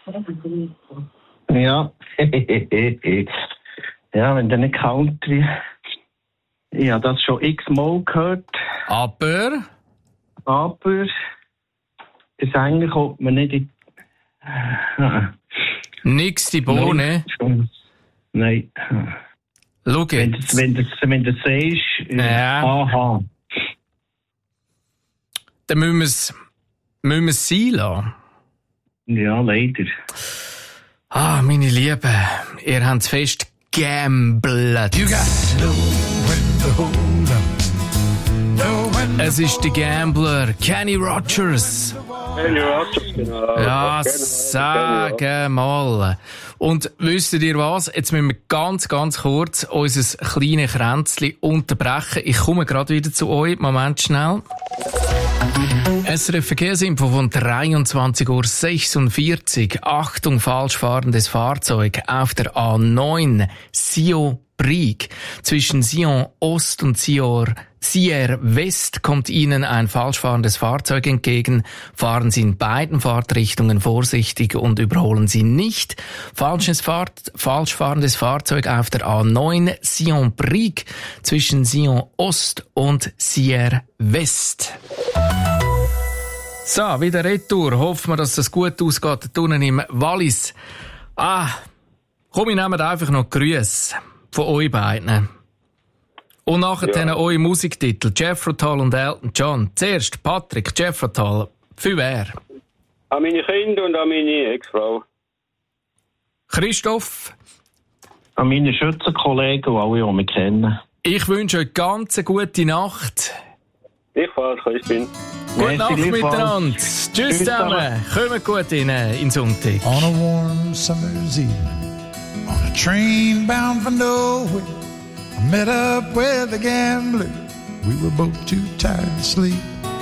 Ja. Ja, wenn der nicht Country... Ich habe das schon x-mal gehört. Aber der Sänger kommt mir nicht in... nix die Bohne. Nein. Schau jetzt. Wenn du sagst... Ja. Aha. Dann müssen wir es sein lassen. Ja, leider. Ah, meine Lieben, ihr habt es fest gamblet. Es ist der Gambler, Kenny Rogers. Kenny Rogers, genau. Ja, sag mal. Und wisst ihr was? Jetzt müssen wir ganz, ganz kurz unser kleines Kränzchen unterbrechen. Ich komme gerade wieder zu euch. Moment schnell. SRF Verkehrsinfo von 23:46 Uhr. Achtung, falsch fahrendes Fahrzeug auf der A9 Sion-Brig. Zwischen Sion Ost und Sierre West kommt Ihnen ein falsch fahrendes Fahrzeug entgegen. Fahren Sie in beiden Fahrtrichtungen vorsichtig und überholen Sie nicht. Falsch fahrendes Fahrzeug auf der A9 Sion-Brig zwischen Sion Ost und Sierre West. So, wieder retour. Hoffen wir, dass das gut ausgeht. Da unten im Wallis. Komm, ich nehme einfach noch Grüße von euch beiden. Und nachher eure Musiktitel. Jethro Tull und Elton John. Zuerst Patrick, Jethro Tull. Für wer? An meine Kinder und an meine Ex-Frau. Christoph? An meine Schützenkollegen und alle, die mich kennen. Ich wünsche euch ganz eine gute Nacht. Ich fahre, ich bin. Gute Nacht miteinander. Tschüss zusammen. Kommt gut in den Sonntag. On a warm summer's evening, on a train bound for nowhere, I met up with a gambler. We were both too tired to sleep.